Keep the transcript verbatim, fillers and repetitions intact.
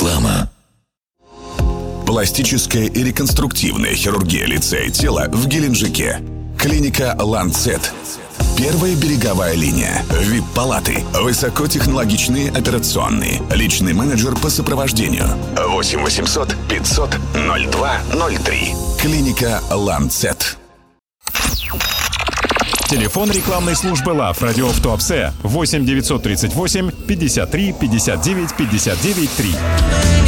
Реклама. Пластическая и реконструктивная хирургия лица и тела в Геленджике. Клиника «Ланцет». Первая береговая линия. ви ай пи-палаты. Высокотехнологичные операционные. Личный менеджер по сопровождению. восемь восемьсот пятьсот ноль два ноль три. Клиника «Ланцет». Телефон рекламной службы ЛАФ «Радио в Туапсе» восемь девятьсот тридцать восемь пятьдесят три пятьдесят девять пятьдесят девять три.